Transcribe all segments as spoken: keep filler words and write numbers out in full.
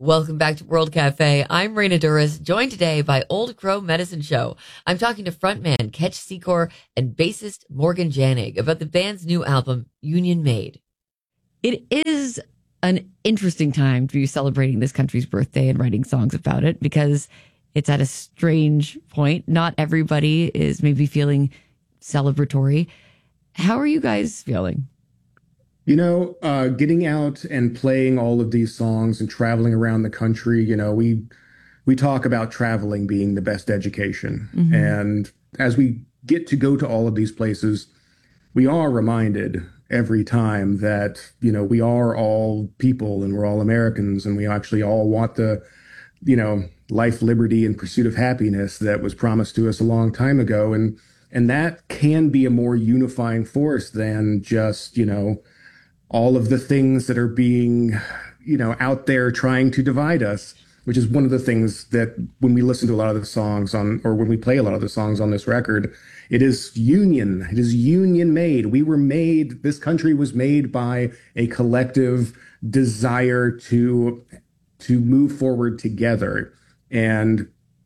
Welcome back to World Cafe. I'm Raina Duras, joined today by Old Crow Medicine Show. I'm talking to frontman Ketch Secor and bassist Morgan Janig about the band's new album, Union Made. It is an interesting time to be celebrating this country's birthday and writing songs about it because it's at a strange point. Not everybody is maybe feeling celebratory. How are you guys feeling? You know, uh, getting out and playing all of these songs and traveling around the country, you know, we we talk about traveling being the best education. Mm-hmm. And as we get to go to all of these places, we are reminded every time that, you know, we are all people and we're all Americans and we actually all want the, you know, life, liberty, and pursuit of happiness that was promised to us a long time ago. And and that can be a more unifying force than just, you know, all of the things that are being, you know, out there trying to divide us, which is one of the things that when we listen to a lot of the songs on, or when we play a lot of the songs on this record, it is union. It is union made. We were made, this country was made by a collective desire to, to move forward together. And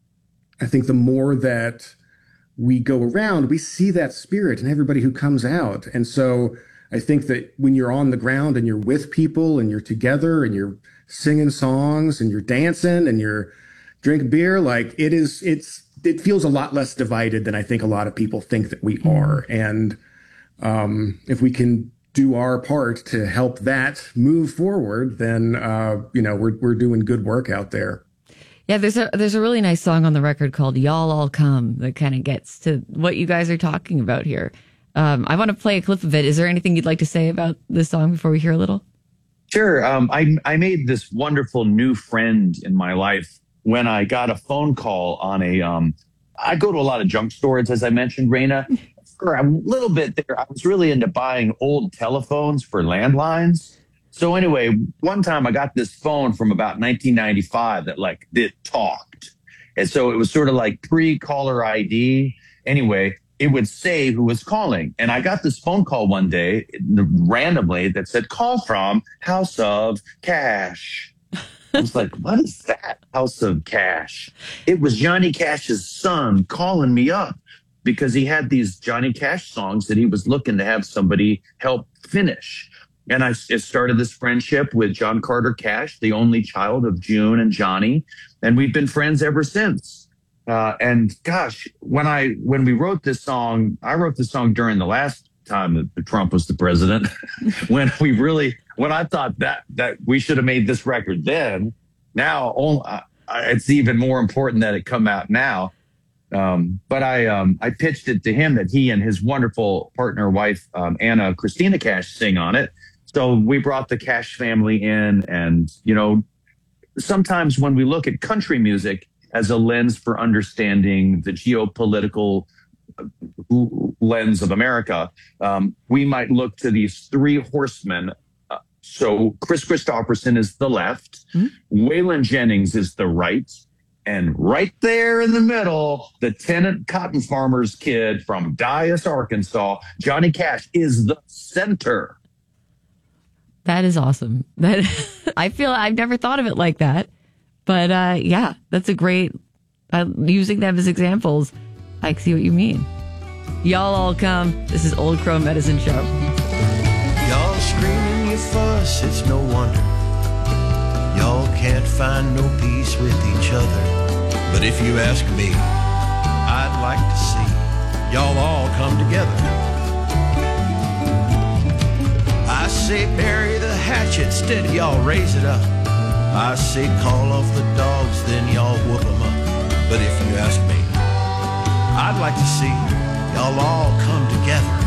I think the more that we go around, we see that spirit in everybody who comes out. And so I think that when you're on the ground and you're with people and you're together and you're singing songs and you're dancing and you're drinking beer, like it is, it's, it feels a lot less divided than I think a lot of people think that we are. And um, if we can do our part to help that move forward, then, uh, you know, we're, we're doing good work out there. Yeah, there's a there's a really nice song on the record called Y'all All Come that kind of gets to what you guys are talking about here. Um, I want to play a clip of it. Is there anything you'd like to say about this song before we hear a little? Sure. Um, I, I made this wonderful new friend in my life when I got a phone call on a, um, I go to a lot of junk stores, as I mentioned, Raina. For a little bit there, I was really into buying old telephones for landlines. So anyway, one time I got this phone from about nineteen ninety-five that like it talked. And so it was sort of like pre-caller I D. Anyway, it would say who was calling. And I got this phone call one day randomly that said, call from House of Cash. I was like, what is that? House of Cash. It was Johnny Cash's son calling me up because he had these Johnny Cash songs that he was looking to have somebody help finish. And I it started this friendship with John Carter Cash, the only child of June and Johnny. And we've been friends ever since. Uh, and gosh, when I when we wrote this song, I wrote this song during the last time that Trump was the president. when we really, when I thought that that we should have made this record then. Now, uh, it's even more important that it come out now. Um, but I um, I pitched it to him that he and his wonderful partner wife um, Anna Christina Cash sing on it. So we brought the Cash family in, and you know, sometimes when we look at country music as a lens for understanding the geopolitical lens of America, um, we might look to these three horsemen. Uh, so Chris Christopherson is the left, mm-hmm. Waylon Jennings is the right, and right there in the middle, the tenant cotton farmer's kid from Dyess, Arkansas, Johnny Cash, is the center. That is awesome. That I feel I've never thought of it like that. But uh, yeah, that's a great, uh, using them as examples, I see what you mean. Y'all all come. This is Old Crow Medicine Show. Y'all screaming your fuss, it's no wonder. Y'all can't find no peace with each other. But if you ask me, I'd like to see y'all all come together. I say bury the hatchet, steady y'all raise it up. I say call off the dogs, then y'all whoop them up. But if you ask me, I'd like to see y'all all come together.